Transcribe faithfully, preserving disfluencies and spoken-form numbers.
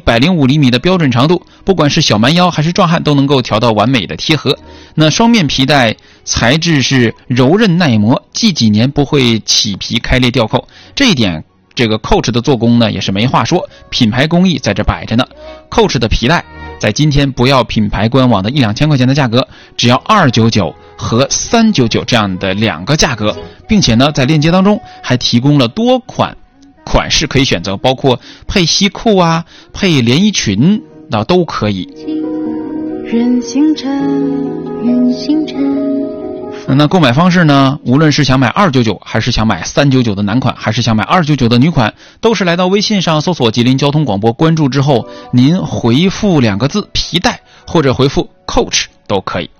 百零五厘米的标准长度，不管是小蛮腰还是壮汉都能够调到完美的贴合。那双面皮带材质是柔韧耐磨，系几年不会起皮开裂掉扣，这一点这个 Coach 的做工呢也是没话说，品牌工艺在这摆着呢。 Coach 的皮带在今天不要品牌官网的一两千块钱的价格，只要二百九十九和三百九十九这样的两个价格，并且呢在链接当中还提供了多款款式可以选择，包括配西裤啊、配连衣裙那都可以。 人星辰，人星辰。 那购买方式呢，无论是想买二百九十九还是想买三百九十九的男款，还是想买二百九十九的女款，都是来到微信上搜索吉林交通广播，关注之后您回复两个字皮带或者回复 Coach 都可以。